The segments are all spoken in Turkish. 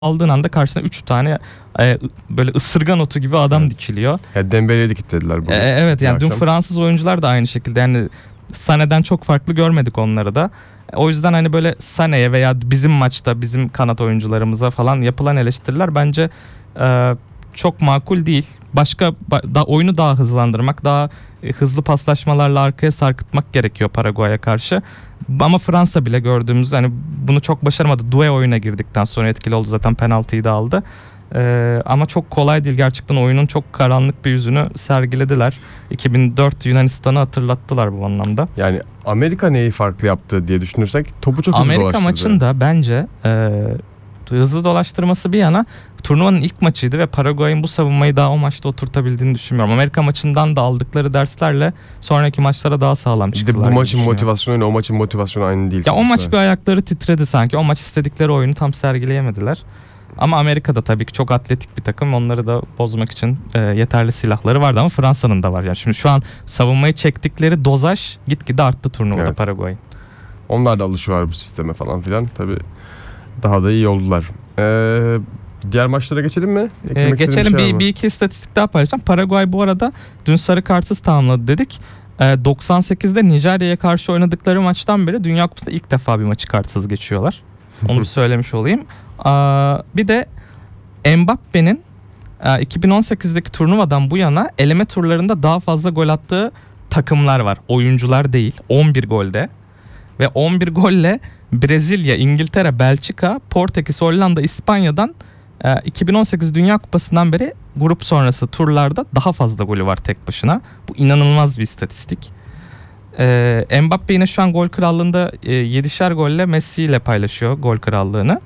aldığın anda karşısına 3 tane böyle ısırgan otu gibi adam dikiliyor. Ya Dembele'ye de kilitlediler bunu. Evet yani dün akşam. Fransız oyuncular da aynı şekilde, yani Sané'den çok farklı görmedik onları da. O yüzden hani böyle Sané'ye veya bizim maçta bizim kanat oyuncularımıza falan yapılan eleştiriler bence çok makul değil. Başka oyunu daha hızlandırmak, daha hızlı paslaşmalarla arkaya sarkıtmak gerekiyor Paraguay'a karşı. Ama Fransa bile gördüğümüz hani bunu çok başaramadı. Doué oyuna girdikten sonra etkili oldu, zaten penaltıyı da aldı. Ama çok kolay değil gerçekten, oyunun çok karanlık bir yüzünü sergilediler. 2004 Yunanistan'ı hatırlattılar bu anlamda. Yani Amerika neyi farklı yaptı diye düşünürsek topu çok hızlı Amerika dolaştırdı. maçında bence hızlı dolaştırması bir yana turnuvanın ilk maçıydı ve Paraguay'ın bu savunmayı daha o maçta oturtabildiğini düşünmüyorum. Amerika maçından da aldıkları derslerle sonraki maçlara daha sağlam çıktılar. Bu maçın motivasyonu o maçın motivasyonu aynı değil. Ya o maç bir ayakları titredi sanki. O maç istedikleri oyunu tam sergileyemediler. Ama Amerika'da tabii ki çok atletik bir takım. Onları da bozmak için yeterli silahları vardı ama Fransa'nın da var. Yani şimdi şu an savunmayı çektikleri dozaj gitgide arttı turnuvada, evet. Paraguay'ın. Onlar da alışıyorlar bu sisteme falan filan. Tabii daha da iyi oldular. Diğer maçlara geçelim mi? Geçelim. Bir iki istatistik daha paylaşacağım. Paraguay bu arada dün sarı kartsız tamamladı dedik. 98'de Nijerya'ya karşı oynadıkları maçtan beri Dünya Kupası'nda ilk defa bir maçı kartsız geçiyorlar. Onu söylemiş olayım. Bir de Mbappe'nin 2018'deki turnuvadan bu yana eleme turlarında daha fazla gol attığı takımlar var. Oyuncular değil. 11 golde. Ve 11 golle Brezilya, İngiltere, Belçika, Portekiz, Hollanda, İspanya'dan 2018 Dünya Kupası'ndan beri grup sonrası turlarda daha fazla golü var tek başına. Bu inanılmaz bir istatistik. Mbappe yine şu an gol krallığında 7'şer golle Messi ile paylaşıyor gol krallığını.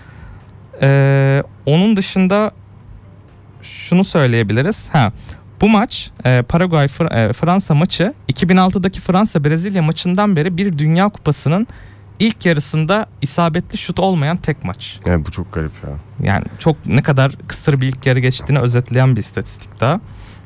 Onun dışında şunu söyleyebiliriz. Bu maç Paraguay-Fransa maçı 2006'daki Fransa-Brezilya maçından beri bir Dünya Kupası'nın ilk yarısında isabetli şut olmayan tek maç. Yani bu çok garip ya. Yani çok ne kadar kısır bir ilk yarı geçtiğini özetleyen bir istatistik daha.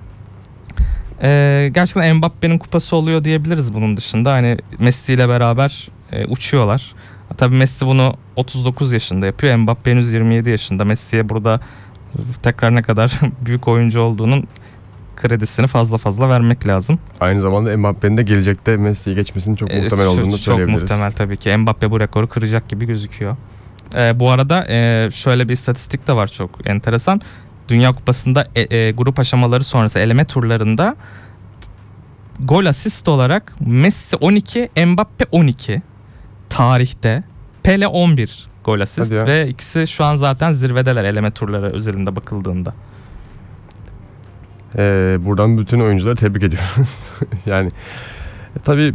Gerçekten Mbappe'nin kupası oluyor diyebiliriz bunun dışında. Hani Messi ile beraber uçuyorlar. Tabii Messi bunu 39 yaşında yapıyor. Mbappe henüz 27 yaşında. Messi'ye burada tekrar ne kadar büyük oyuncu olduğunun kredisini fazla vermek lazım. Aynı zamanda Mbappe'nin de gelecekte Messi'yi geçmesinin çok muhtemel olduğunu da söyleyebiliriz. Çok muhtemel tabii ki. Mbappe bu rekoru kıracak gibi gözüküyor. Bu arada şöyle bir istatistik de var çok enteresan. Dünya Kupası'nda grup aşamaları sonrası eleme turlarında gol asist olarak Messi 12, Mbappe 12 tarihte. Pele 11 gol asist ve ikisi şu an zaten zirvedeler eleme turları özelinde bakıldığında. Buradan bütün oyuncuları tebrik ediyoruz. Yani tabii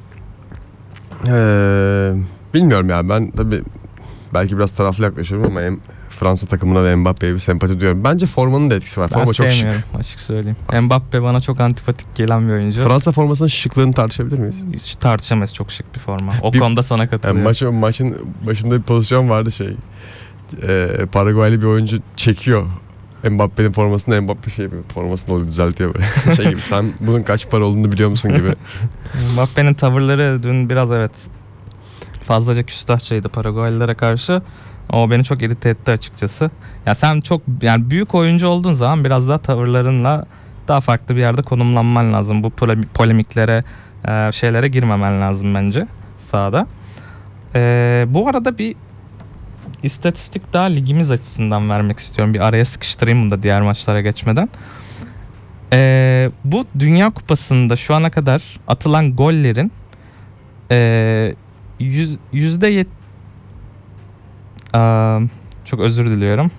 bilmiyorum ya, ben tabii belki biraz taraflı yaklaşıyorum ama Fransa takımına ve Mbappe'ye bir sempati duyuyorum. Bence formanın da etkisi var. Ben forma çok sevmiyorum şık. Açık söyleyeyim. Mbappe bana çok antipatik gelen bir oyuncu. Fransa formasının şıklığını tartışabilir miyiz? Hiç tartışamayız, çok şık bir forma. O konuda sana katılıyorum. Yani maçın başında bir pozisyon vardı Paraguaylı bir oyuncu çekiyor Mbappe'nin formasını, Mbappe formasını oluyor, düzeltiyor böyle. Gibi, sen bunun kaç para olduğunu biliyor musun gibi. Mbappe'nin tavırları dün biraz fazlaca küstahçaydı Paraguaylilere karşı. O beni çok irite etti açıkçası. Ya sen çok büyük oyuncu olduğun zaman biraz daha tavırlarınla daha farklı bir yerde konumlanman lazım. Bu polemiklere, şeylere girmemen lazım bence sahada. Bu arada bir istatistik daha ligimiz açısından vermek istiyorum. Bir araya sıkıştırayım bunu da diğer maçlara geçmeden. Bu Dünya Kupası'nda şu ana kadar atılan gollerin %7 çok özür diliyorum.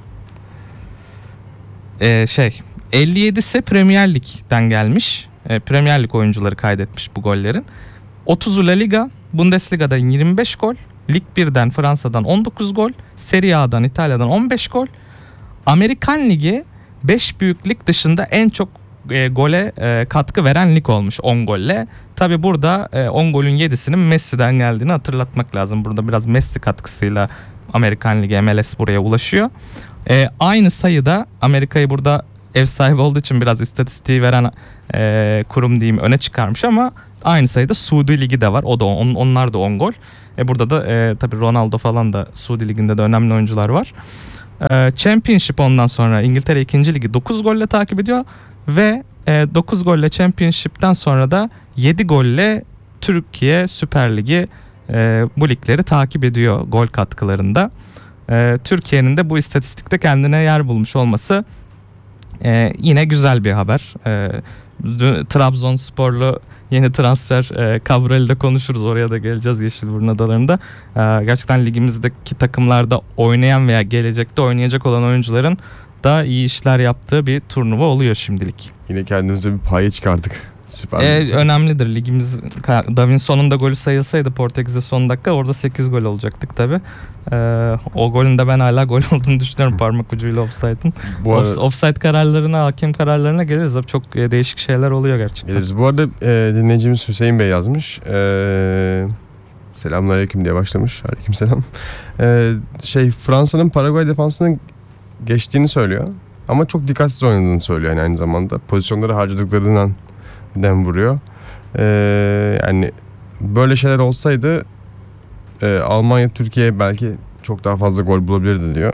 57'si Premier Lig'den gelmiş. Premier Lig oyuncuları kaydetmiş bu gollerin. 30'u La Liga, Bundesliga'dan 25 gol, Lig 1'den Fransa'dan 19 gol, Serie A'dan İtalya'dan 15 gol. Amerikan Ligi 5 büyük lig dışında en çok gole katkı veren lig olmuş 10 golle. Tabi burada 10 golün 7'sinin Messi'den geldiğini hatırlatmak lazım. Burada biraz Messi katkısıyla Amerikan Ligi, MLS buraya ulaşıyor. Aynı sayıda Amerika'yı burada ev sahibi olduğu için biraz istatistiği veren kurum diyeyim öne çıkarmış ama aynı sayıda Suudi Ligi de var. O da onlar da 10 gol. Burada da tabii Ronaldo falan da Suudi Ligi'nde de önemli oyuncular var. Championship ondan sonra İngiltere 2. Ligi 9 golle takip ediyor ve 9 golle Championship'ten sonra da 7 golle Türkiye Süper Ligi bu ligleri takip ediyor gol katkılarında. Türkiye'nin de bu istatistikte kendine yer bulmuş olması yine güzel bir haber. Trabzonsporlu yeni transfer Cabral'i de konuşuruz. Oraya da geleceğiz Yeşilburnu Adaları'nda. Gerçekten ligimizdeki takımlarda oynayan veya gelecekte oynayacak olan oyuncuların da iyi işler yaptığı bir turnuva oluyor şimdilik. Yine kendimize bir payı çıkardık. Süper. Önemlidir. Ligimiz Davinson'un da golü sayılsaydı Portekiz'e son dakika orada 8 gol olacaktık tabi. O golün de ben hala gol olduğunu düşünüyorum parmak ucuyla offside'ın. Offside kararlarına, hakem kararlarına geliriz. Çok değişik şeyler oluyor gerçekten. Geliriz. Bu arada dinleyicimiz Hüseyin Bey yazmış. Selamünaleyküm diye başlamış. Aleykümselam. Fransa'nın Paraguay defansının geçtiğini söylüyor. Ama çok dikkatsiz oynadığını söylüyor yani aynı zamanda. Pozisyonları harcadıklarından dem vuruyor. Yani böyle şeyler olsaydı Almanya Türkiye belki çok daha fazla gol bulabilirdi diyor.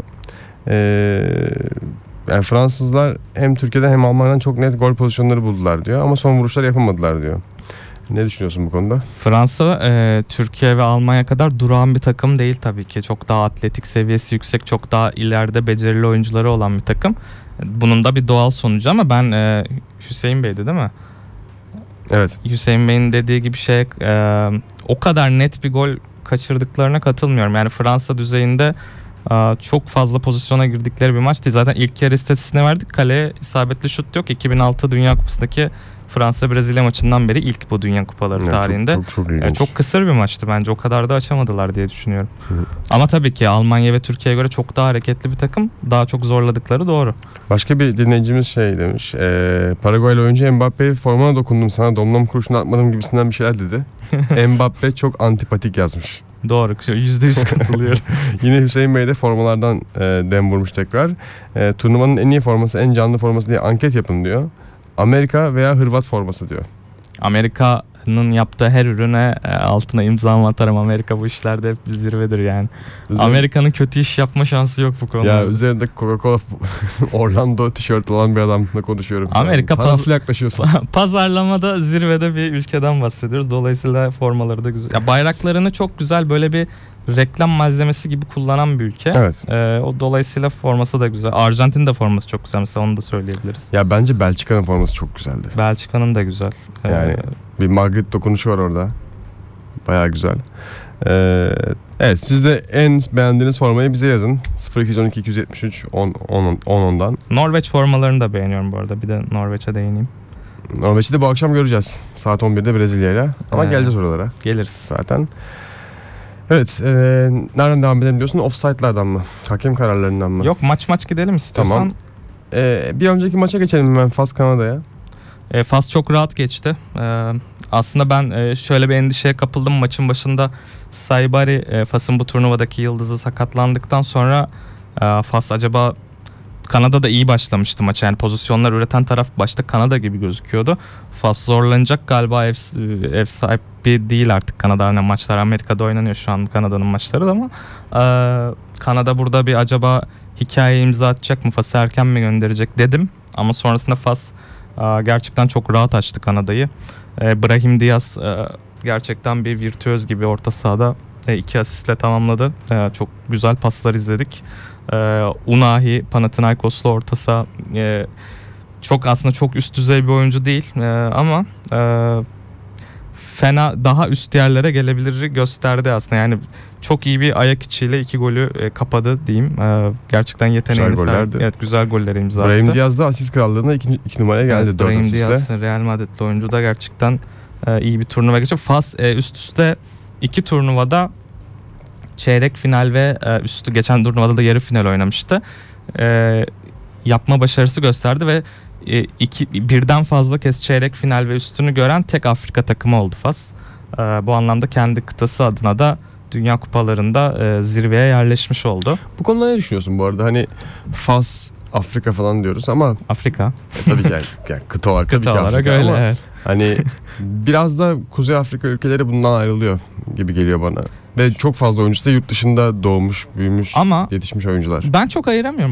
Yani Fransızlar hem Türkiye'den hem Almanya'dan çok net gol pozisyonları buldular diyor ama son vuruşlar yapamadılar diyor. Ne düşünüyorsun bu konuda? Fransa Türkiye ve Almanya kadar durağan bir takım değil tabii ki. Çok daha atletik seviyesi yüksek, çok daha ileride becerili oyuncuları olan bir takım. Bunun da bir doğal sonucu ama ben Hüseyin Bey'di değil mi? Evet. Hüseyin Bey'in dediği gibi o kadar net bir gol kaçırdıklarına katılmıyorum. Yani Fransa düzeyinde çok fazla pozisyona girdikleri bir maç değil. Zaten ilk yarı istatistiğine verdik. Kaleye isabetli şut yok. 2006 Dünya Kupası'ndaki Fransa-Brezilya maçından beri ilk bu Dünya Kupaları tarihinde. Çok ilginç. Çok kısır bir maçtı bence. O kadar da açamadılar diye düşünüyorum. Ama tabii ki Almanya ve Türkiye'ye göre çok daha hareketli bir takım. Daha çok zorladıkları doğru. Başka bir dinleyicimiz demiş. Paraguaylı oyuncu Mbappe'ye formana dokundum sana domlam kurşunu atmadım gibisinden bir şeyler dedi. Mbappe çok antipatik yazmış. Doğru. %100 katılıyorum. Yine Hüseyin Bey de formalardan dem vurmuş tekrar. Turnuvanın en iyi forması, en canlı forması diye anket yapın diyor. Amerika veya Hırvat forması diyor. Amerika'nın yaptığı her ürüne altına imzamı atarım. Amerika bu işlerde hep bir zirvedir yani. Amerika'nın kötü iş yapma şansı yok bu konuda. Ya üzerinde Coca-Cola Orlando tişört olan bir adamla konuşuyorum. Amerika taraflı yaklaşıyorsun. Pazarlamada zirvede bir ülkeden bahsediyoruz. Dolayısıyla formaları da güzel. Ya bayraklarını çok güzel böyle bir reklam malzemesi gibi kullanan bir ülke. Evet. O dolayısıyla forması da güzel. Arjantin de forması çok güzel mesela onu da söyleyebiliriz. Ya bence Belçika'nın forması çok güzeldi. Belçika'nın da güzel. Yani bir Magritte dokunuşu var orada. Bayağı güzel. Evet siz de en beğendiğiniz formayı bize yazın. 0212 273 10'dan. Norveç formalarını da beğeniyorum bu arada. Bir de Norveç'e değineyim. Norveç'i de bu akşam göreceğiz. Saat 11'de Brezilya'yla. Ama geleceğiz oralara. Geliriz. Zaten. Evet. Nereden devam edelim diyorsun? Offside'lardan mı? Hakem kararlarından mı? Yok maç gidelim istiyorsan. Tamam. Bir önceki maça geçelim hemen Fas Kanada'ya. Fas çok rahat geçti. Aslında ben şöyle bir endişeye kapıldım maçın başında. Saibari Fas'ın bu turnuvadaki yıldızı sakatlandıktan sonra Fas acaba Kanada'da iyi başlamıştı maça. Yani pozisyonlar üreten taraf başta Kanada gibi gözüküyordu. Fas zorlanacak galiba ev sahibi değil artık Kanada. Yani maçlar Amerika'da oynanıyor şu an Kanada'nın maçları da ama Kanada burada bir acaba hikaye imza atacak mı? Fas'ı erken mi gönderecek dedim. Ama sonrasında Fas gerçekten çok rahat açtı Kanada'yı. Brahim Diaz gerçekten bir virtüöz gibi orta sahada 2 asistle tamamladı. Çok güzel paslar izledik. Unahi Panathinaikos'lu orta saha çok üst düzey bir oyuncu değil ama fena daha üst yerlere gelebilir gösterdi aslında. Yani çok iyi bir ayak içiyle 2 golü kapadı diyeyim. Gerçekten yeteneğini serdi. Evet güzel golleri imza attı. Brahim Diaz da asist krallığına 2 numaraya geldi. Evet, Brahim Diaz Real Madrid'li oyuncu da gerçekten iyi bir turnuva geçiyor. Fas üst üste 2 turnuvada çeyrek final ve üstü geçen turnuvada da yarı final oynamıştı. Yapma başarısı gösterdi ve birden fazla kez çeyrek final ve üstünü gören tek Afrika takımı oldu Fas. Bu anlamda kendi kıtası adına da Dünya Kupalarında zirveye yerleşmiş oldu. Bu konuda ne düşünüyorsun bu arada? Hani Fas, Afrika falan diyoruz ama Afrika. Tabii ki yani kıta olarak tabii ki Afrika öyle, ama evet. Hani biraz da Kuzey Afrika ülkeleri bundan ayrılıyor gibi geliyor bana. Ve çok fazla oyuncusu da yurt dışında doğmuş, büyümüş, Ama yetişmiş oyuncular. ben çok ayıramıyorum.